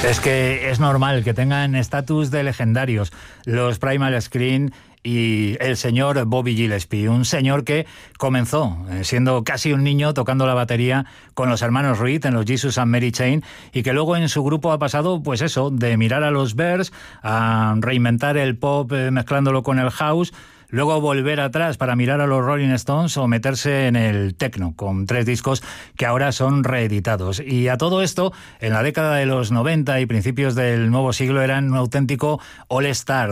Es que es normal que tengan estatus de legendarios los Primal Scream y el señor Bobby Gillespie, un señor que comenzó siendo casi un niño tocando la batería con los hermanos Reed en los Jesus and Mary Chain, y que luego en su grupo ha pasado, pues eso, de mirar a los Bears a reinventar el pop mezclándolo con el house, luego volver atrás para mirar a los Rolling Stones o meterse en el techno, con 3 discos que ahora son reeditados. Y a todo esto, en la década de los 90 y principios del nuevo siglo, eran un auténtico all-star